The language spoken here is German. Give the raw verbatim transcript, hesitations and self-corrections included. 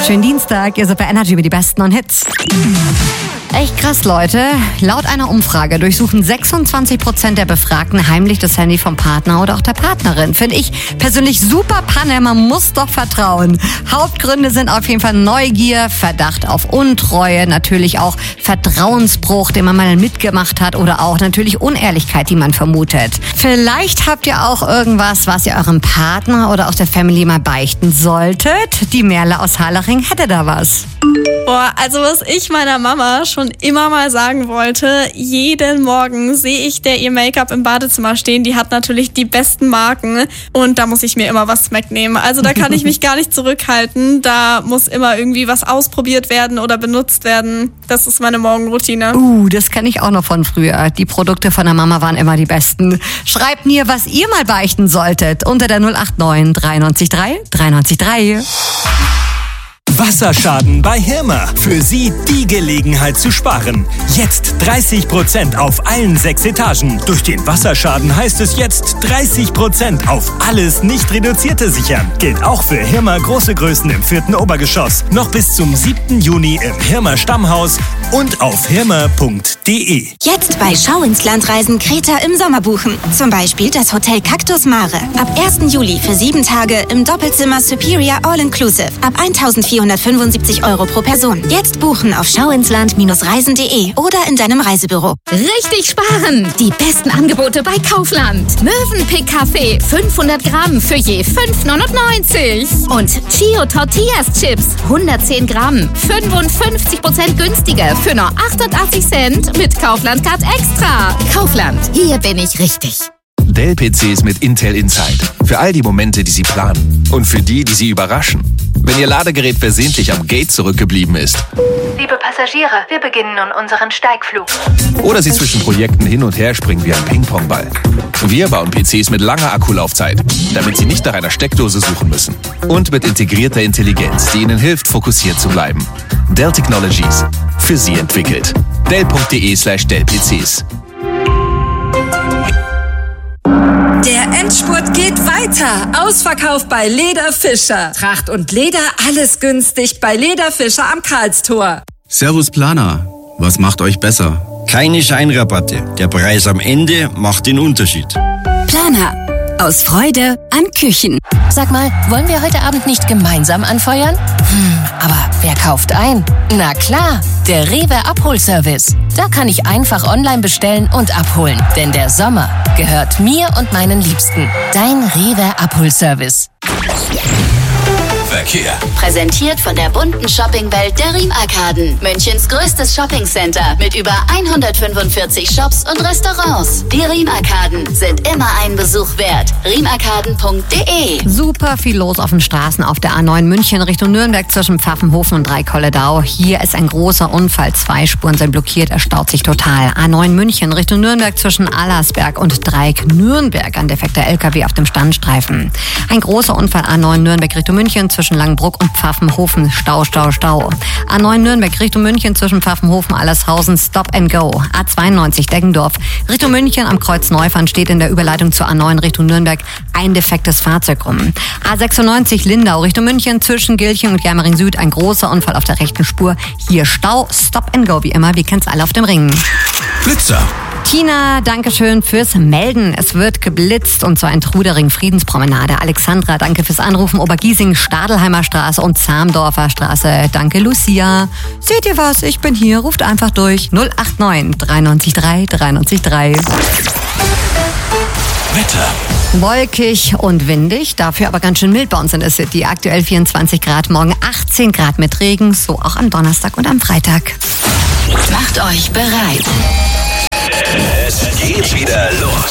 wunderschönen Dienstag. Ihr seid bei Energy mit die besten und Hits. Echt krass, Leute. Laut einer Umfrage durchsuchen sechsundzwanzig Prozent der Befragten heimlich das Handy vom Partner oder auch der Partnerin. Finde ich persönlich super Panne. Man muss doch vertrauen. Hauptgründe sind auf jeden Fall Neugier, Verdacht auf Untreue, natürlich auch Vertrauensbruch, den man mal mitgemacht hat, oder auch natürlich Unehrlichkeit, die man vermutet. Vielleicht habt ihr auch irgendwas, was ihr eurem Partner oder auch der Family mal beichten solltet. Die Merle aus Harlaching hätte da was. Boah, also was ich meiner Mama schon immer mal sagen wollte, jeden Morgen sehe ich der ihr Make-up im Badezimmer stehen. Die hat natürlich die besten Marken und da muss ich mir immer was wegnehmen. Also da kann ich mich gar nicht zurückhalten. Da muss immer irgendwie was ausprobiert werden oder benutzt werden. Das ist meine Morgenroutine. Uh, das kenne ich auch noch von früher. Die Produkte von der Mama waren immer die besten. Schreibt mir, was ihr mal beichten solltet unter der null acht neun drei neun drei drei neun drei. Wasserschaden bei Hirmer. Für Sie die Gelegenheit zu sparen. Jetzt dreißig Prozent auf allen sechs Etagen. Durch den Wasserschaden heißt es jetzt dreißig Prozent auf alles nicht Reduzierte sichern. Gilt auch für Hirmer große Größen im vierten Obergeschoss. Noch bis zum siebten Juni im Hirmer Stammhaus und auf hirmer punkt de. Jetzt bei Schau ins Land Reisen Kreta im Sommer buchen. Zum Beispiel das Hotel Cactus Mare. Ab ersten Juli für sieben Tage im Doppelzimmer Superior All Inclusive. Ab eintausendvierhundertfünfundsiebzig Euro pro Person. Jetzt buchen auf schauinsland reisen punkt de oder in deinem Reisebüro. Richtig sparen! Die besten Angebote bei Kaufland. Mövenpick Kaffee fünfhundert Gramm für je fünf neunundneunzig. Und Chio Tortillas Chips hundertzehn Gramm fünfundfünfzig Prozent günstiger für nur achtundachtzig Cent mit Kaufland Card Extra. Kaufland, hier bin ich richtig. Dell-P Cs mit Intel Inside. Für all die Momente, die Sie planen. Und für die, die Sie überraschen. Wenn Ihr Ladegerät versehentlich am Gate zurückgeblieben ist. Liebe Passagiere, wir beginnen nun unseren Steigflug. Oder Sie zwischen Projekten hin und her springen wie ein Ping-Pong-Ball. Wir bauen P Cs mit langer Akkulaufzeit, damit Sie nicht nach einer Steckdose suchen müssen. Und mit integrierter Intelligenz, die Ihnen hilft, fokussiert zu bleiben. Dell Technologies. Für Sie entwickelt. dell punkt de slash dell P Cs. Der Endspurt geht weiter. Ausverkauf bei Leder Fischer. Tracht und Leder, alles günstig bei Leder Fischer am Karlstor. Servus Planer, was macht euch besser? Keine Scheinrabatte. Der Preis am Ende macht den Unterschied. Planer. Aus Freude an Küchen. Sag mal, wollen wir heute Abend nicht gemeinsam anfeuern? Hm, aber wer kauft ein? Na klar, der Rewe Abholservice. Da kann ich einfach online bestellen und abholen. Denn der Sommer gehört mir und meinen Liebsten. Dein Rewe Abholservice. Verkehr. Präsentiert von der bunten Shoppingwelt der Riem-Arkaden. Münchens größtes Shoppingcenter mit über hundertfünfundvierzig Shops und Restaurants. Die Riem-Arkaden sind immer einen Besuch wert. riem arkaden punkt de. Super viel los auf den Straßen auf der A neun München Richtung Nürnberg zwischen Pfaffenhofen und Dreikolledau. Hier ist ein großer Unfall. Zwei Spuren sind blockiert, er staut sich total. A neun München Richtung Nürnberg zwischen Allersberg und Dreieck Nürnberg. Ein defekter L K W auf dem Standstreifen. Ein großer Unfall A neun Nürnberg Richtung München zwischen Langenbruck und Pfaffenhofen. Stau, Stau, Stau. A neun Nürnberg Richtung München zwischen Pfaffenhofen, Allershausen. Stop and Go. A zweiundneunzig Deggendorf Richtung München am Kreuz Neufern steht in der Überleitung zur A neun Richtung Nürnberg ein defektes Fahrzeug rum. A sechsundneunzig Lindau Richtung München zwischen Gilching und Germering Süd ein großer Unfall auf der rechten Spur. Hier Stau, Stop and Go wie immer. Wir kennen's alle auf dem Ring. Blitzer. Tina, dankeschön fürs Melden. Es wird geblitzt und zwar in Trudering, Friedenspromenade. Alexandra, danke fürs Anrufen. Obergiesing, Stadelheimer Straße und Zamdorfer Straße. Danke, Lucia. Seht ihr was? Ich bin hier. Ruft einfach durch. null acht neun drei neun drei drei neun drei. Wetter. Wolkig und windig, dafür aber ganz schön mild bei uns in der City. Aktuell vierundzwanzig Grad, morgen achtzehn Grad mit Regen, so auch am Donnerstag und am Freitag. Macht euch bereit. Es geht wieder los.